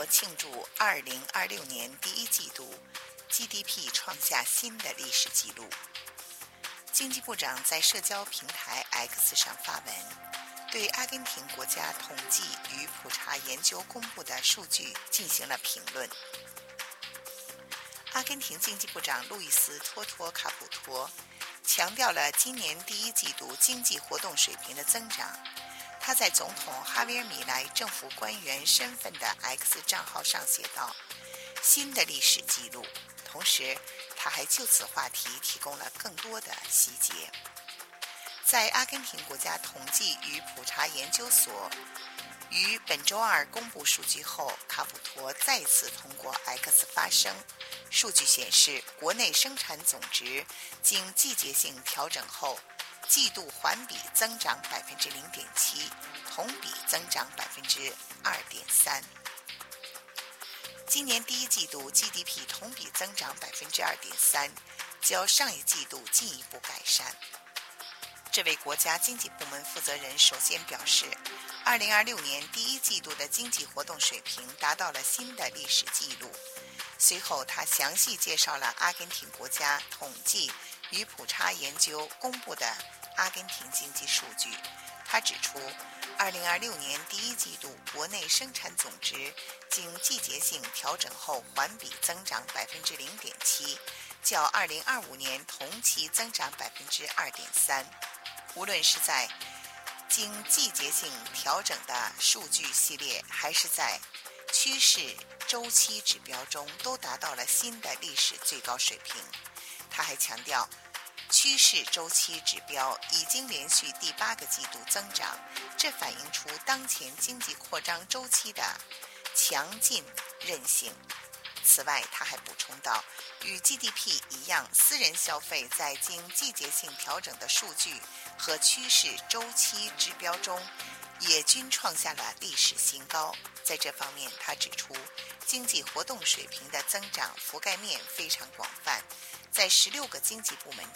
国庆祝2026年第一季度 GDP 创下新的历史纪录。经济部长在社交平台 X 上发文，对阿根廷国家统计与普查研究公布的数据进行了评论。阿根廷经济部长路易斯·托托卡普托强调了今年第一季度经济活动水平的增长。他在总统哈维尔·米莱政府官员身份的 X 账号上写道：“新的历史记录。”同时，他还就此话题提供了更多的细节。在阿根廷国家统计与普查研究所于本周二公布数据后，卡普托再次通过 X 发声。数据显示，国内生产总值经季节性调整后，季度环比增长 0.7%， 同比增长 2.3%。今年第一季度 GDP 同比增长 2.3%， 较上一季度进一步改善。这位国家经济部门负责人首先表示，2026年第一季度的经济活动水平达到了新的历史记录。随后，他详细介绍了阿根廷国家统计与普查研究公布的阿根廷经济数据。他指出，2026年第一季度国内生产总值经季节性调整后环比增长 0.7%， 较2025年同期增长 2.3%。无论是在经季节性调整的数据系列，还是在趋势周期指标中，都达到了新的历史最高水平。他还强调，趋势周期指标已经连续第8个季度增长，这反映出当前经济扩张周期的强劲韧性。此外，他还补充道，与 GDP 一样，私人消费在经季节性调整的数据和趋势周期指标中也均创下了历史新高。在这方面，他指出，经济活动水平的增长覆盖面非常广泛，在16个经济部门